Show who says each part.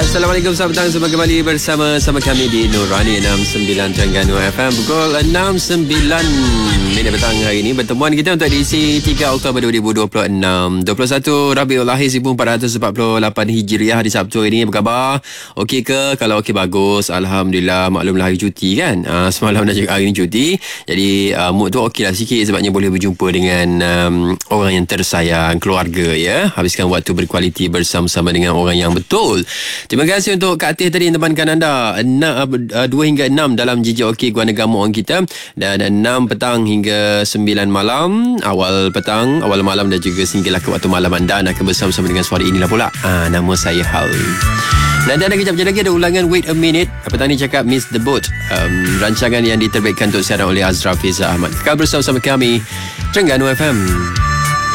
Speaker 1: Assalamualaikum, selamat petang. Selamat kembali bersama kami di Nurani 69 Terengganu FM. Pukul 6.09 petang hari ini. Pertemuan kita untuk edisi 3 Oktober 2026, 21 Rabiul Akhir 1448 Hijriah di Sabtu ini. Apa khabar? Okey ke? Kalau okey, bagus. Alhamdulillah. Maklumlah hari cuti kan. Semalam dan juga hari ini cuti. Jadi mood tu okey lah sikit sebabnya boleh berjumpa dengan orang yang tersayang, keluarga ya. Habiskan waktu berkualiti bersama-sama dengan orang yang betul. Terima kasih untuk Kak Teh tadi yang temankan anda 2 hingga 6 dalam JJOK Guana Gamong kita, dan 6 petang hingga 9 malam, awal petang, awal malam dan juga sehinggalah ke waktu malam anda akan bersama-sama dengan suara inilah pula. Nama saya Hal. Nanti ada kejap lagi ada ulangan Wait a Minute. Petang ni cakap Miss the Boat, rancangan yang diterbitkan untuk siaran oleh Azra Fiza Ahmad. Kekal bersama-sama kami Terengganu FM.